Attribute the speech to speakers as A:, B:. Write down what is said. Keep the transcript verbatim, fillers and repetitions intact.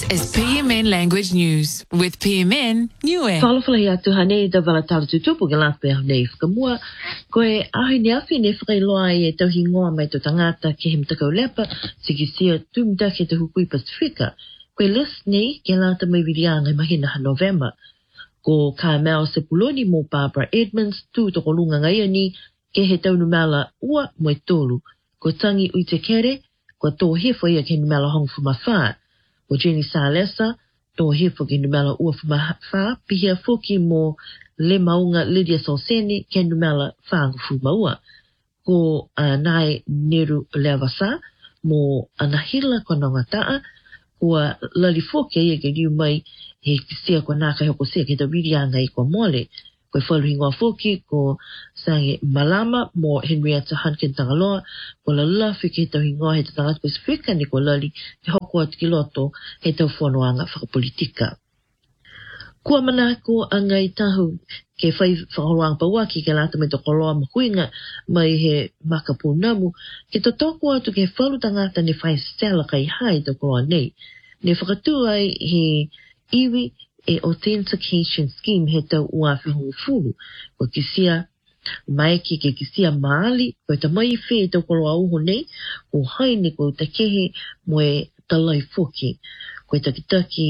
A: is P M N Language News with P M N Niue.
B: Whalawhala ia tu hane da wala tala tutupu ke lape au nei whakamua. Koe ahi ni awhi ne whakailoa e tau hingoa mai to tangata ke him takau lepa siki sia tumda ke te hukui Pasifika. Koe list nei ke lata mai virianga mahina ha November. Ko Kaimau Sepuloni mo Barbara Edmonds tu toko lunga ngai ani ke he tau numala ua moe tolu. Ko tangi uite kere, ko tō hefo ia ke numala hong fumawha. Ko Jenny Salesa, tō hefo ke numala ua fumawha, pihia foki mo le maunga Lydia Solseni ke numala whaangu fumaua. Ko uh, Nai Neru Levasa, mo Anahila ko Nongataa, kua lali foki ia ke riu mai he kisia ko naka hoko sia ke ta wirianga i ko mole. Koe whalu hingoa foki ko sange Malama mo Henrietta Hankin Tangaloa, ko la lafi ke tau hingoa he ta tangata Pasifika ni ko lali ke hoko atu ki loto he tau whonoanga whakapolitika. Kua manako angai tahu ke whai whakaroanga pawaki ke lata me to koloa mahuinga mai he makapunamu, ke to toko atu ke whalu tangata ne whai stela kai hai to koloa nei. Ne whakatua he iwi e authentication scheme he tau ua whihongu fulu. Ko kisia mai ki ke kisia maali, ko ta mai whi e tau koloa uho nei, ko haine ko ta kehe mo e talai foki. Ko ta kitaki